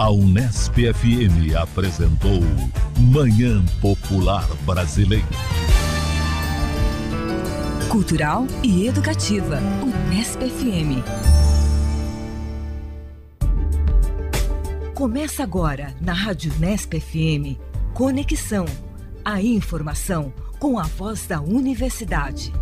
A Unesp FM apresentou Manhã Popular Brasileira. Cultural e educativa. Unesp FM. Começa agora na Rádio Unesp FM. Conexão. A informação com a voz da universidade.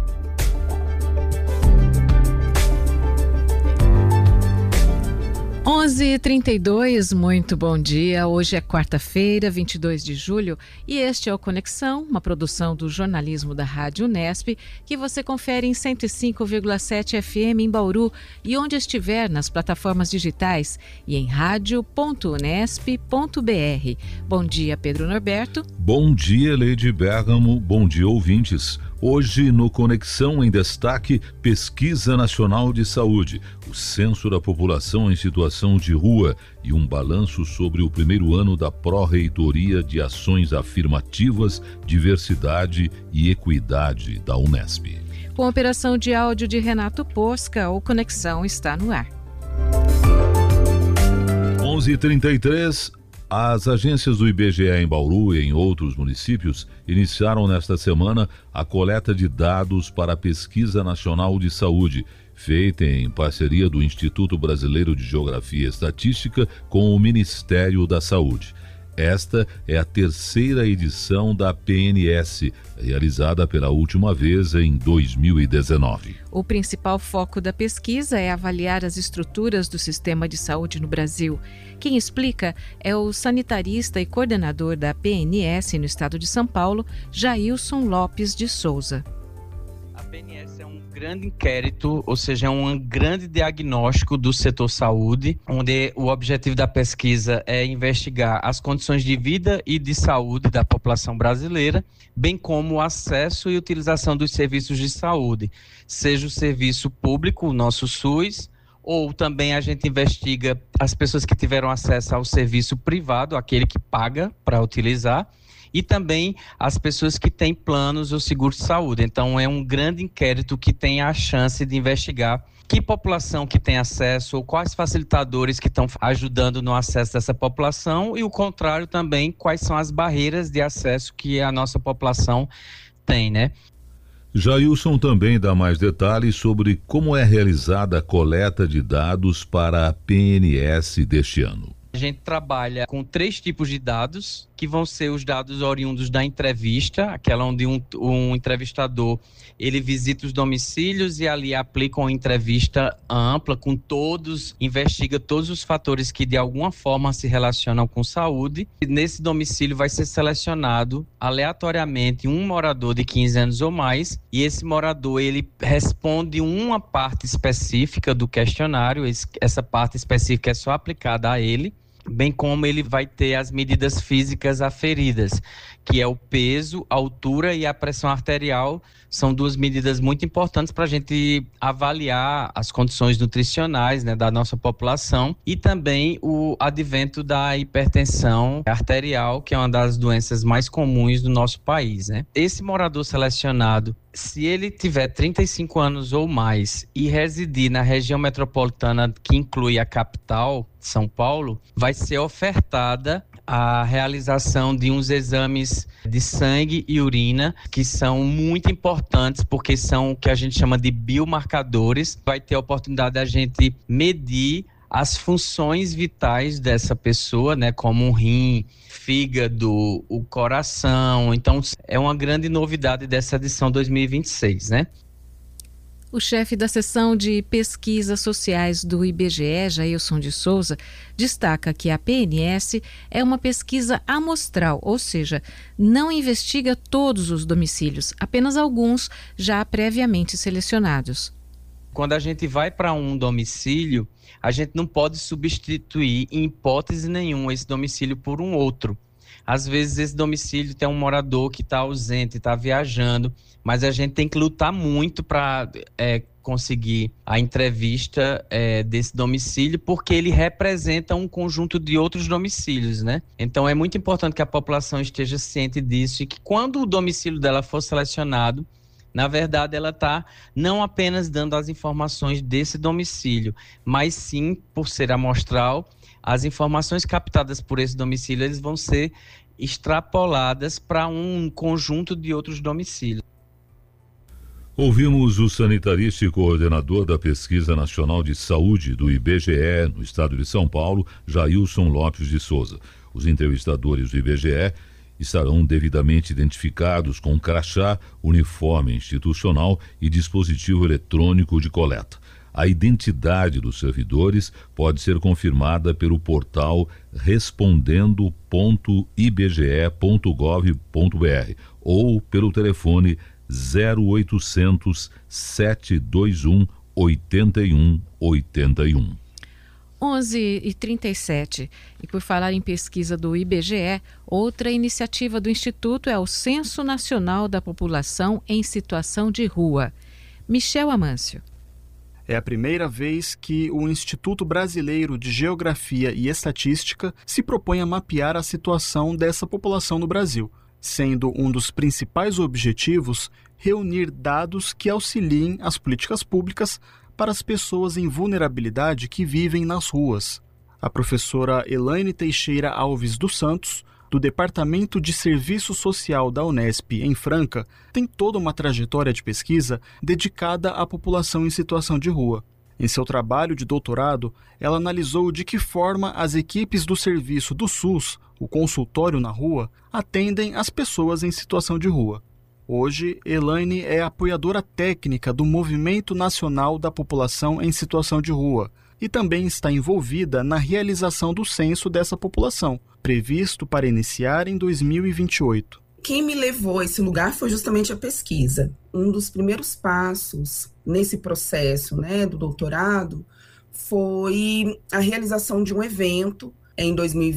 11h32, muito bom dia. Hoje é quarta-feira, 22 de julho, e este é o Conexão, uma produção do jornalismo da Rádio Unesp, que você confere em 105,7 FM em Bauru e onde estiver nas plataformas digitais e em radio.unesp.br. Bom dia, Pedro Norberto. Bom dia, Leide Bergamo. Bom dia, ouvintes. Hoje, no Conexão em Destaque, Pesquisa Nacional de Saúde, o Censo da População em Situação de Rua e um balanço sobre o primeiro ano da Pró-Reitoria de Ações Afirmativas, Diversidade e Equidade da Unesp. Com a operação de áudio de Renato Posca, o Conexão está no ar. 11h33. As agências do IBGE em Bauru e em outros municípios iniciaram nesta semana a coleta de dados para a Pesquisa Nacional de Saúde, feita em parceria do Instituto Brasileiro de Geografia e Estatística com o Ministério da Saúde. Esta é a terceira edição da PNS, realizada pela última vez em 2019. O principal foco da pesquisa é avaliar as estruturas do sistema de saúde no Brasil. Quem explica é o sanitarista e coordenador da PNS no estado de São Paulo, Jailson Lopes de Souza. A PNS é um grande inquérito, ou seja, é um grande diagnóstico do setor saúde, onde o objetivo da pesquisa é investigar as condições de vida e de saúde da população brasileira, bem como o acesso e utilização dos serviços de saúde, seja o serviço público, o nosso SUS, ou também a gente investiga as pessoas que tiveram acesso ao serviço privado, aquele que paga para utilizar, e também as pessoas que têm planos ou seguro de saúde. Então, é um grande inquérito que tem a chance de investigar que população que tem acesso ou quais facilitadores que estão ajudando no acesso dessa população e, o contrário, também quais são as barreiras de acesso que a nossa população tem, né? Jailson também dá mais detalhes sobre como é realizada a coleta de dados para a PNS deste ano. A gente trabalha com 3 tipos de dados, que vão ser os dados oriundos da entrevista, aquela onde um entrevistador ele visita os domicílios e ali aplica uma entrevista ampla com todos, investiga todos os fatores que de alguma forma se relacionam com saúde. E nesse domicílio vai ser selecionado aleatoriamente um morador de 15 anos ou mais, e esse morador ele responde uma parte específica do questionário, essa parte específica é só aplicada a ele, bem como ele vai ter as medidas físicas aferidas, que é o peso, a altura e a pressão arterial. São 2 medidas muito importantes para a gente avaliar as condições nutricionais, né, da nossa população, e também o advento da hipertensão arterial, que é uma das doenças mais comuns do nosso país, né? Esse morador selecionado, se ele tiver 35 anos ou mais e residir na região metropolitana que inclui a capital, São Paulo, vai ser ofertada a realização de uns exames de sangue e urina que são muito importantes porque são o que a gente chama de biomarcadores. Vai ter a oportunidade da gente medir as funções vitais dessa pessoa, né, como o rim, fígado, o coração. Então, é uma grande novidade dessa edição 2026, né? O chefe da seção de pesquisas sociais do IBGE, Jailson de Souza, destaca que a PNS é uma pesquisa amostral, ou seja, não investiga todos os domicílios, apenas alguns já previamente selecionados. Quando a gente vai para um domicílio, a gente não pode substituir, em hipótese nenhuma, esse domicílio por um outro. Às vezes esse domicílio tem um morador que está ausente, está viajando, mas a gente tem que lutar muito para conseguir a entrevista desse domicílio, porque ele representa um conjunto de outros domicílios, né? Então é muito importante que a população esteja ciente disso e que quando o domicílio dela for selecionado, Na verdade, ela está não apenas dando as informações desse domicílio, mas sim, por ser amostral, as informações captadas por esse domicílio eles vão ser extrapoladas para um conjunto de outros domicílios. Ouvimos o sanitarista e coordenador da Pesquisa Nacional de Saúde do IBGE, no estado de São Paulo, Jailson Lopes de Souza. Os entrevistadores do IBGE estarão devidamente identificados com crachá, uniforme institucional e dispositivo eletrônico de coleta. A identidade dos servidores pode ser confirmada pelo portal respondendo.ibge.gov.br ou pelo telefone 0800 721 8181. 11h37. E por falar em pesquisa do IBGE, outra iniciativa do Instituto é o Censo Nacional da População em Situação de Rua. Michel Amâncio. É a primeira vez que o Instituto Brasileiro de Geografia e Estatística se propõe a mapear a situação dessa população no Brasil, sendo um dos principais objetivos reunir dados que auxiliem as políticas públicas para as pessoas em vulnerabilidade que vivem nas ruas. A professora Elaine Teixeira Alves dos Santos, do Departamento de Serviço Social da Unesp, em Franca, tem toda uma trajetória de pesquisa dedicada à população em situação de rua. Em seu trabalho de doutorado, ela analisou de que forma as equipes do serviço do SUS, o consultório na rua, atendem as pessoas em situação de rua. Hoje, Elaine é apoiadora técnica do Movimento Nacional da População em Situação de Rua e também está envolvida na realização do censo dessa população, previsto para iniciar em 2028. Quem me levou a esse lugar foi justamente a pesquisa. Um dos primeiros passos nesse processo, do doutorado foi a realização de um evento em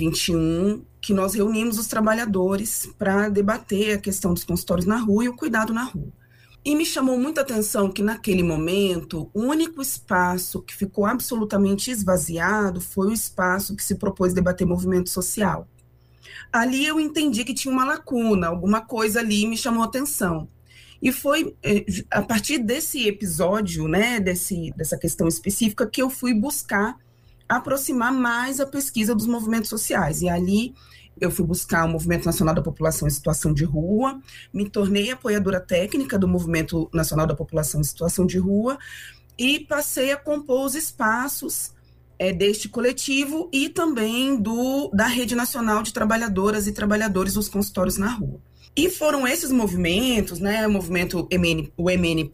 2021, que nós reunimos os trabalhadores para debater a questão dos consultórios na rua e o cuidado na rua. E me chamou muita atenção que, naquele momento, o único espaço que ficou absolutamente esvaziado foi o espaço que se propôs debater movimento social. Ali eu entendi que tinha uma lacuna, alguma coisa ali me chamou a atenção. E foi a partir desse episódio, dessa questão específica, que eu fui buscar aproximar mais a pesquisa dos movimentos sociais. E ali eu fui buscar o Movimento Nacional da População em Situação de Rua, me tornei apoiadora técnica do Movimento Nacional da População em Situação de Rua e passei a compor os espaços deste coletivo e também da Rede Nacional de Trabalhadoras e Trabalhadores dos Consultórios na Rua. E foram esses movimentos, o movimento o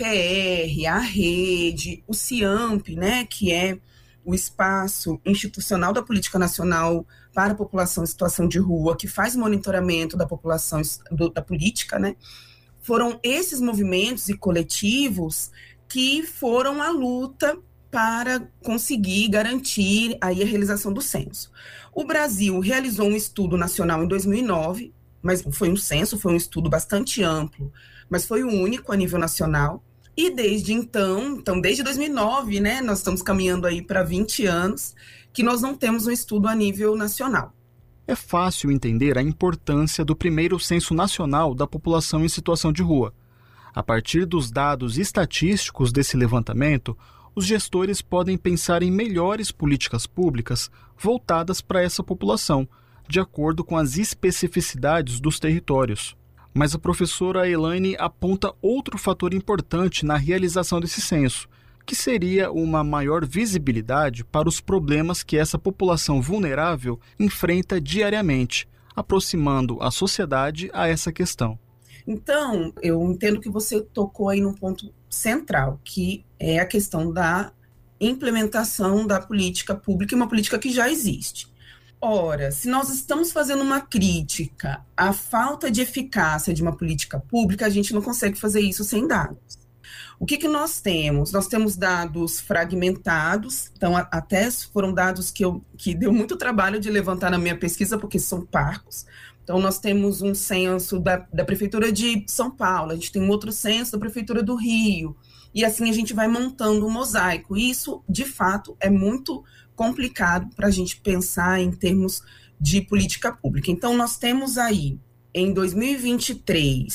MNPR, a Rede, o CIAMP, que é o espaço institucional da Política Nacional para a População em Situação de Rua, que faz monitoramento da população, da política, Foram esses movimentos e coletivos que foram à luta para conseguir garantir aí a realização do censo. O Brasil realizou um estudo nacional em 2009, mas foi um censo, foi um estudo bastante amplo, mas foi o único a nível nacional. E desde então desde 2009, nós estamos caminhando aí para 20 anos, que nós não temos um estudo a nível nacional. É fácil entender a importância do primeiro Censo Nacional da População em Situação de Rua. A partir dos dados estatísticos desse levantamento, os gestores podem pensar em melhores políticas públicas voltadas para essa população, de acordo com as especificidades dos territórios. Mas a professora Elaine aponta outro fator importante na realização desse censo, que seria uma maior visibilidade para os problemas que essa população vulnerável enfrenta diariamente, aproximando a sociedade a essa questão. Então, eu entendo que você tocou aí num ponto central, que é a questão da implementação da política pública, uma política que já existe. Ora, se nós estamos fazendo uma crítica à falta de eficácia de uma política pública, a gente não consegue fazer isso sem dados. O que nós temos? Nós temos dados fragmentados, então até foram dados que deu muito trabalho de levantar na minha pesquisa, porque são parcos. Então nós temos um censo da Prefeitura de São Paulo, a gente tem um outro censo da Prefeitura do Rio, e assim a gente vai montando um mosaico. E isso, de fato, é muito complicado para a gente pensar em termos de política pública. Então, nós temos aí, em 2023,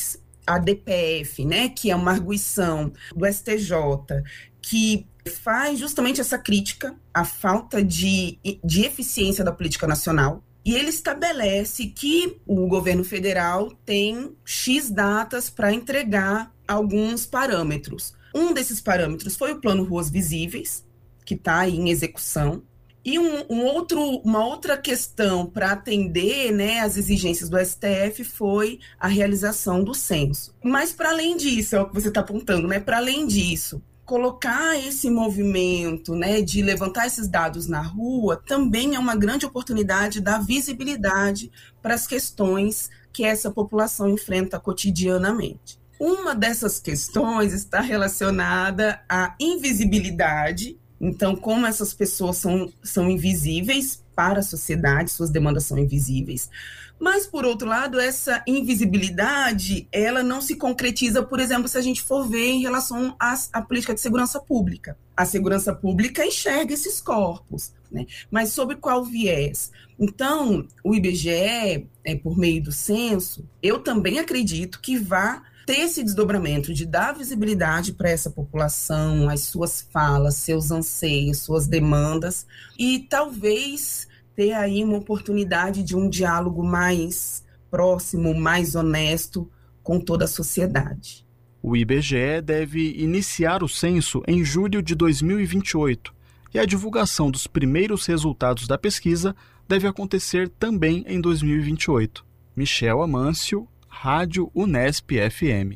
a DPF, né, que é uma arguição do STJ, que faz justamente essa crítica à falta de eficiência da política nacional. E ele estabelece que o governo federal tem X datas para entregar alguns parâmetros. Um desses parâmetros foi o Plano Ruas Visíveis, que está aí em execução. E uma outra questão para atender, né, as exigências do STF foi a realização do censo. Mas, para além disso, é o que você está apontando, né? Para além disso, colocar esse movimento, né, de levantar esses dados na rua também é uma grande oportunidade de dar visibilidade para as questões que essa população enfrenta cotidianamente. Uma dessas questões está relacionada à invisibilidade. Então, como essas pessoas são invisíveis para a sociedade, suas demandas são invisíveis. Mas, por outro lado, essa invisibilidade, ela não se concretiza, por exemplo, se a gente for ver em relação à política de segurança pública. A segurança pública enxerga esses corpos, né? Mas sobre qual viés? Então, o IBGE, por meio do censo, eu também acredito que vai ter esse desdobramento de dar visibilidade para essa população, as suas falas, seus anseios, suas demandas, e talvez ter aí uma oportunidade de um diálogo mais próximo, mais honesto com toda a sociedade. O IBGE deve iniciar o censo em julho de 2028 e a divulgação dos primeiros resultados da pesquisa deve acontecer também em 2028. Michel Amâncio, Rádio Unesp FM.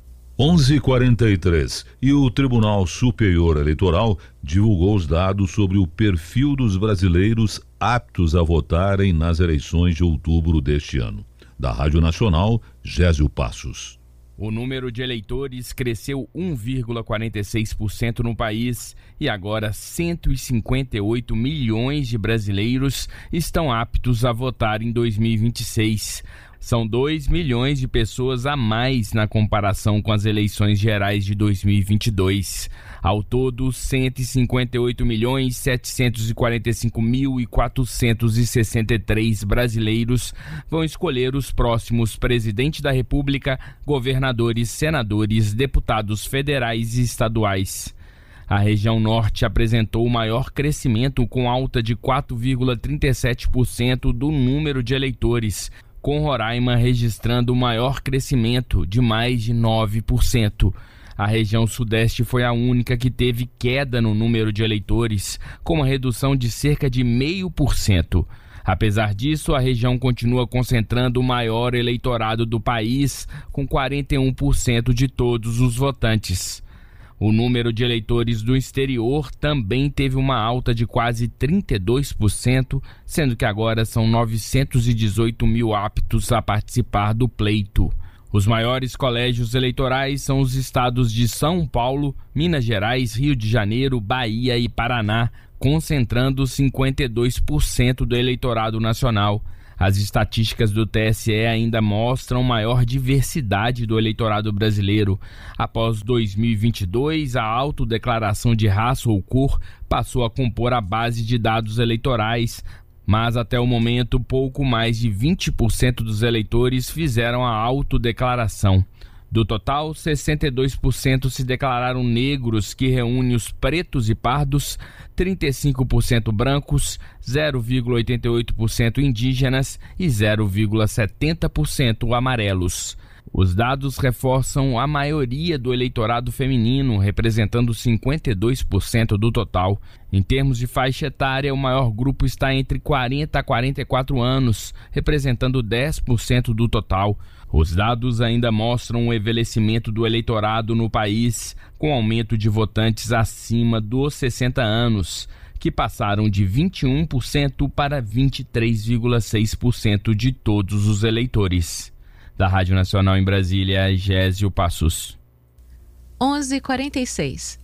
11h43 e o Tribunal Superior Eleitoral divulgou os dados sobre o perfil dos brasileiros aptos a votarem nas eleições de outubro deste ano. Da Rádio Nacional, Gésio Passos. O número de eleitores cresceu 1,46% no país e agora 158 milhões de brasileiros estão aptos a votar em 2026. São 2 milhões de pessoas a mais na comparação com as eleições gerais de 2022. Ao todo, 158.745.463 brasileiros vão escolher os próximos presidente da República, governadores, senadores, deputados federais e estaduais. A região norte apresentou o maior crescimento, com alta de 4,37% do número de eleitores, com Roraima registrando o maior crescimento, de mais de 9%. A região sudeste foi a única que teve queda no número de eleitores, com uma redução de cerca de 0,5%. Apesar disso, a região continua concentrando o maior eleitorado do país, com 41% de todos os votantes. O número de eleitores do exterior também teve uma alta de quase 32%, sendo que agora são 918 mil aptos a participar do pleito. Os maiores colégios eleitorais são os estados de São Paulo, Minas Gerais, Rio de Janeiro, Bahia e Paraná, concentrando 52% do eleitorado nacional. As estatísticas do TSE ainda mostram maior diversidade do eleitorado brasileiro. Após 2022, a autodeclaração de raça ou cor passou a compor a base de dados eleitorais, mas até o momento pouco mais de 20% dos eleitores fizeram a autodeclaração. Do total, 62% se declararam negros, que reúne os pretos e pardos, 35% brancos, 0,88% indígenas e 0,70% amarelos. Os dados reforçam a maioria do eleitorado feminino, representando 52% do total. Em termos de faixa etária, o maior grupo está entre 40 a 44 anos, representando 10% do total. Os dados ainda mostram o envelhecimento do eleitorado no país, com aumento de votantes acima dos 60 anos, que passaram de 21% para 23,6% de todos os eleitores. Da Rádio Nacional em Brasília, Gésio Passos. 11h46.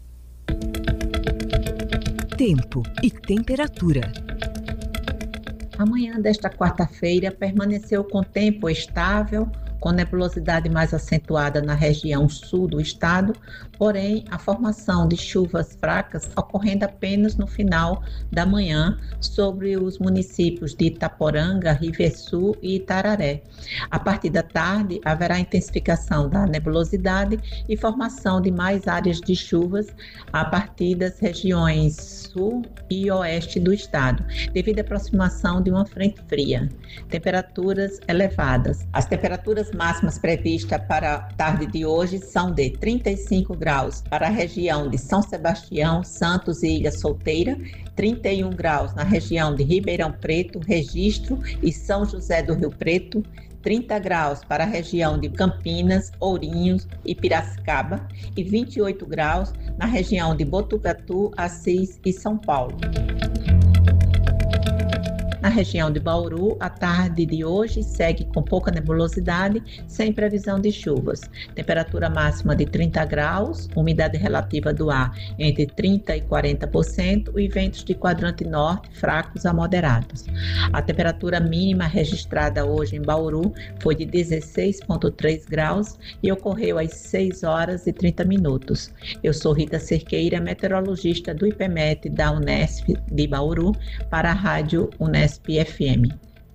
Tempo e temperatura. A manhã desta quarta-feira permaneceu com tempo estável, com nebulosidade mais acentuada na região sul do estado, porém a formação de chuvas fracas ocorrendo apenas no final da manhã sobre os municípios de Itaporanga, Riversul e Itararé. A partir da tarde, haverá intensificação da nebulosidade e formação de mais áreas de chuvas a partir das regiões sul e oeste do estado, devido à aproximação de uma frente fria. Temperaturas elevadas. As temperaturas máximas previstas para a tarde de hoje são de 35 graus para a região de São Sebastião, Santos e Ilha Solteira, 31 graus na região de Ribeirão Preto, Registro e São José do Rio Preto, 30 graus para a região de Campinas, Ourinhos e Piracicaba e 28 graus na região de Botucatu, Assis e São Paulo. Na região de Bauru, a tarde de hoje segue com pouca nebulosidade, sem previsão de chuvas. Temperatura máxima de 30 graus, umidade relativa do ar entre 30% e 40% e ventos de quadrante norte fracos a moderados. A temperatura mínima registrada hoje em Bauru foi de 16,3 graus e ocorreu às 6 horas e 30 minutos. Eu sou Rita Cerqueira, meteorologista do IPMET da Unesp de Bauru, para a Rádio Unesp FM.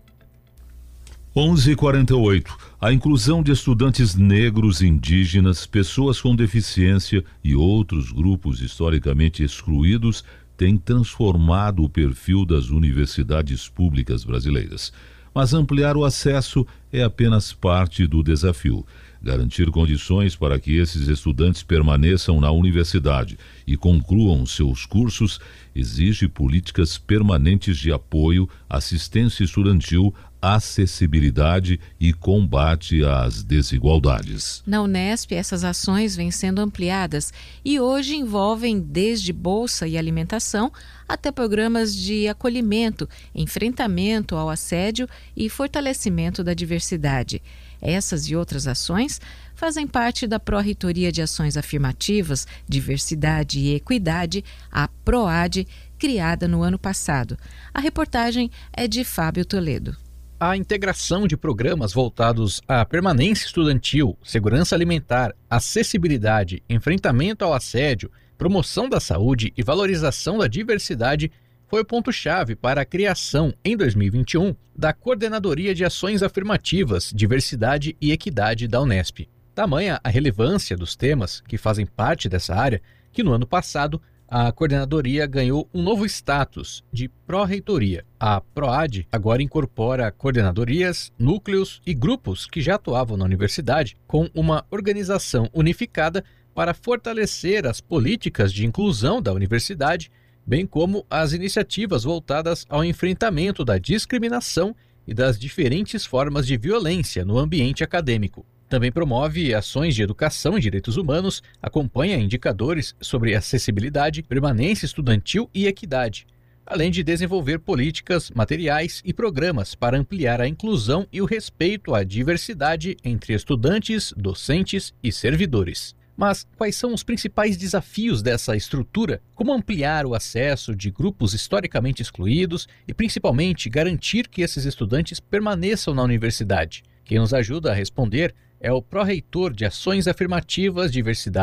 11h48. A inclusão de estudantes negros, indígenas, pessoas com deficiência e outros grupos historicamente excluídos tem transformado o perfil das universidades públicas brasileiras. Mas ampliar o acesso é apenas parte do desafio. Garantir condições para que esses estudantes permaneçam na universidade e concluam seus cursos exige políticas permanentes de apoio, assistência estudantil, acessibilidade e combate às desigualdades. Na Unesp, essas ações vêm sendo ampliadas e hoje envolvem desde bolsa e alimentação até programas de acolhimento, enfrentamento ao assédio e fortalecimento da diversidade. Essas e outras ações fazem parte da Pró-Reitoria de Ações Afirmativas, Diversidade e Equidade, a PROAD, criada no ano passado. A reportagem é de Fábio Toledo. A integração de programas voltados à permanência estudantil, segurança alimentar, acessibilidade, enfrentamento ao assédio, promoção da saúde e valorização da diversidade foi o ponto-chave para a criação, em 2021, da Coordenadoria de Ações Afirmativas, Diversidade e Equidade da Unesp. Tamanha a relevância dos temas que fazem parte dessa área, que no ano passado a coordenadoria ganhou um novo status de pró-reitoria. A PROAD agora incorpora coordenadorias, núcleos e grupos que já atuavam na universidade com uma organização unificada para fortalecer as políticas de inclusão da universidade, bem como as iniciativas voltadas ao enfrentamento da discriminação e das diferentes formas de violência no ambiente acadêmico. Também promove ações de educação em direitos humanos, acompanha indicadores sobre acessibilidade, permanência estudantil e equidade, além de desenvolver políticas, materiais e programas para ampliar a inclusão e o respeito à diversidade entre estudantes, docentes e servidores. Mas quais são os principais desafios dessa estrutura? Como ampliar o acesso de grupos historicamente excluídos e, principalmente, garantir que esses estudantes permaneçam na universidade? Quem nos ajuda a responder é o pró-reitor de Ações Afirmativas, Diversidade